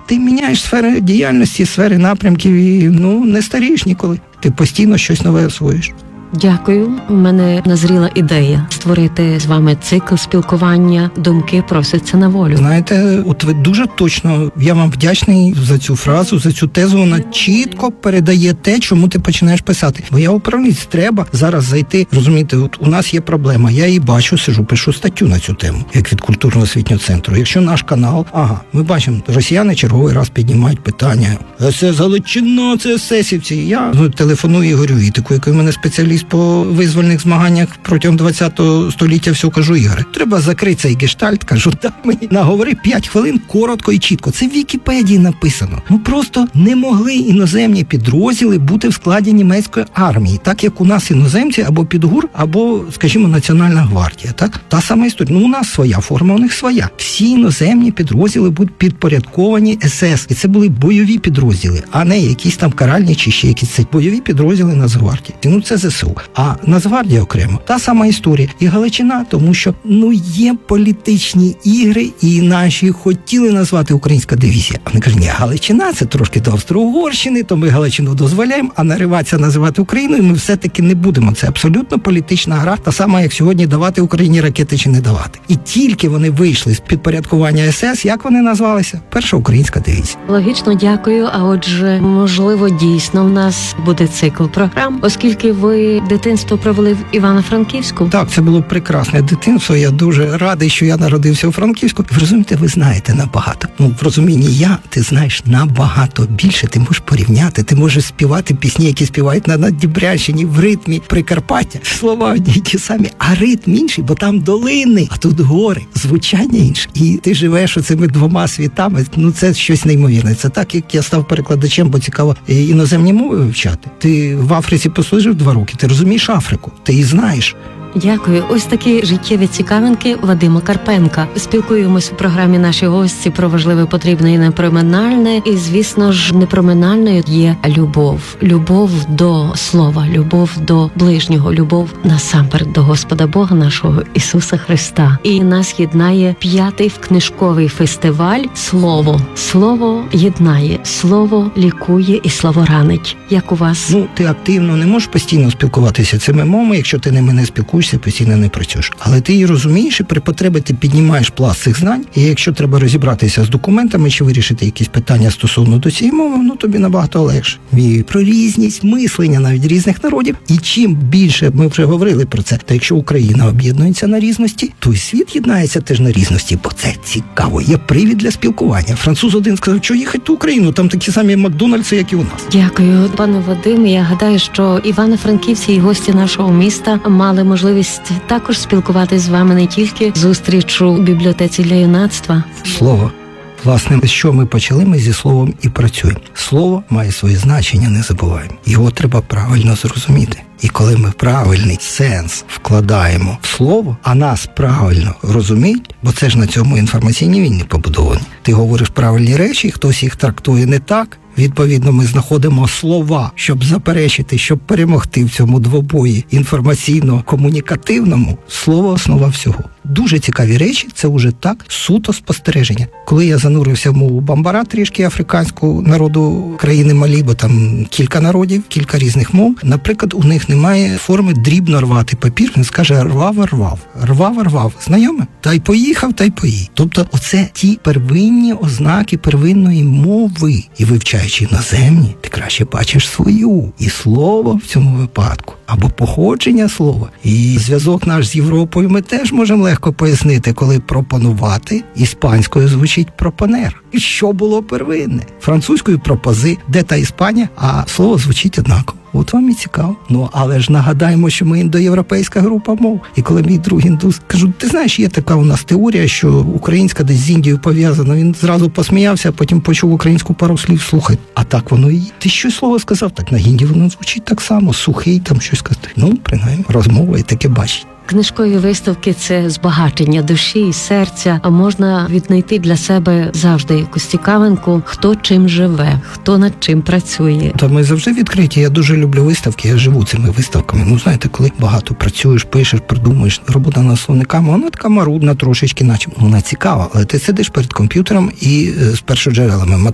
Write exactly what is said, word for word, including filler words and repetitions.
Ти міняєш сфери діяльності, сфери напрямків і, ну, не старієш ніколи. Ти постійно щось нове освоїш. Дякую. У мене назріла ідея створити з вами цикл спілкування «Думки просяться на волю». Знаєте, от ви дуже точно, я вам вдячний за цю фразу, за цю тезу, вона чітко передає те, чому ти починаєш писати. Бо я управлінець, треба зараз зайти, розумієте, от у нас є проблема, я її бачу, сижу, пишу статтю на цю тему, як від культурно-освітнього центру. Якщо наш канал, ага, ми бачимо, росіяни черговий раз піднімають питання, це Галичина, це есесівці. Я ну, телефоную Ігорю Вітику, який в мене спеціаліст по визвольних змаганнях протягом ХХ століття, все кажу, Ігоре, треба закрити цей гештальт, кажу, дай мені наговори п'ять хвилин, коротко і чітко. Це в Вікіпедії написано. Ну просто не могли іноземні підрозділи бути в складі німецької армії, так як у нас іноземці або Підгур, або, скажімо, Національна гвардія, так? Та сама історія. Ну, у нас своя форма, у них своя. Всі іноземні підрозділи будуть підпорядковані ес ес. І це були бойові підрозділи, а не якісь там каральні чи ще якісь. Це бойові підрозділи Нацгвардії. Ну, це зе се у. А Нацгвардія окремо. Та сама історія. І Галичина, тому що, ну, є політичні ігри, і наші хотіли назвати українська дивізія. А вони кажуть, ні, Галичина, це трошки до Австро-Угорщини, то ми Галичину дозволяємо, а нариватися називати Україною ми все-таки не будемо. Це абсолютно політична гра, та сама, як сьогодні давати Україні ракети чи не давати. І тільки вони вийшли з підпорядкування ес ес, як вони назвалися? Перша українська дивізія. Логічно, дякую. А отже, можливо, дійсно в нас буде цикл програм, оскільки ви дитинство провели в Івано-Франківську. Так, це було прекрасне дитинство. Я дуже радий, що я народився у Франківську. Ви розумієте, ви знаєте набагато. Ну, в розумінні я, ти знаєш набагато більше. Ти можеш порівняти, ти можеш співати пісні, які співають на Наддніпрянщині в ритмі Прикарпаття. Слова одні й ті самі, а ритм інший, бо там долини, а тут гори, звучання інше. І ти живеш оцими двома світами. Ну, це щось неймовірне. Це так, як я став перекладачем, бо цікаво іноземні мови вивчати. Ти в Африці послужив два роки, ти розумієш Африку, ти її знаєш. Дякую. Ось такі життєві цікавинки Вадима Карпенка. Спілкуємось у програмі наші гості про важливе, потрібне і непроминальне. І, звісно ж, непроминальною є любов. Любов до слова, любов до ближнього, любов насамперед до Господа Бога нашого Ісуса Христа. І нас єднає п'ятий книжковий фестиваль «Слово». Слово єднає, слово лікує і слово ранить. Як у вас? Ну, ти активно не можеш постійно спілкуватися цими мовами, якщо ти ними не спілкуєшся, постійно не працюєш. Але ти її розумієш, і при потребі ти піднімаєш пласт цих знань, і якщо треба розібратися з документами чи вирішити якісь питання стосовно до цієї мови, ну тобі набагато легше. І про різність мислення навіть різних народів. І чим більше, ми вже говорили про це, та якщо Україна об'єднується на різності, то й світ єднається теж на різності, бо це цікаво, є привід для спілкування. Француз один сказав, що їхати в Україну, там такі самі Макдональдси, як і у нас. Дякую, пане Вадиме. Я гадаю, що івано-франківці і гості нашого міста мали можливість також спілкуватись з вами не тільки зустріч у бібліотеці для юнацтва. Слово. Власне, що ми почали, ми зі словом і працюємо. Слово має своє значення, не забуваємо. Його треба правильно зрозуміти. І коли ми правильний сенс вкладаємо в слово, а нас правильно розуміють, бо це ж на цьому інформаційні війни побудовані. Ти говориш правильні речі, хтось їх трактує не так. Відповідно, ми знаходимо слова, щоб заперечити, щоб перемогти в цьому двобої інформаційно-комунікативному. Слово – основа всього. Дуже цікаві речі, це вже так суто спостереження. Коли я занурився в мову бамбара, трішки африканську народу країни Малі, бо там кілька народів, кілька різних мов, наприклад, у них немає форми дрібно рвати папір, він скаже рвав-рвав, рвав-рвав. Знайоме? Та й поїхав, та й поїв. Тобто оце ті первинні ознаки первинної мови. І вивчаючи іноземні, ти краще бачиш свою. І слово в цьому випадку, або походження слова. І зв'язок наш з Європою ми теж можемо легко пояснити, коли пропонувати іспанською звучить пропонер. І що було первинне? Французькою пропози, де та Іспанія, а слово звучить однаково. От вам і цікаво. Ну, але ж нагадаємо, що ми індоєвропейська група мов. І коли мій друг індус, кажу, ти знаєш, є така у нас теорія, що українська десь з Індією пов'язана. Він зразу посміявся, а потім почув українську пару слів. Слухай, а так воно і є. Ти щось слово сказав, так на гінді воно звучить так само, сухий, там щось сказати. Ну, принаймні, розмова і таке бачить. Книжкові виставки – це збагачення душі і серця, а можна віднайти для себе завжди якусь цікавинку, хто чим живе, хто над чим працює. Та ми завжди відкриті. Я дуже люблю виставки, я живу цими виставками. Ну, знаєте, коли багато працюєш, пишеш, придумуєш, робота над словниками, вона така марудна трошечки, наче вона цікава, але ти сидиш перед комп'ютером і з першоджерелами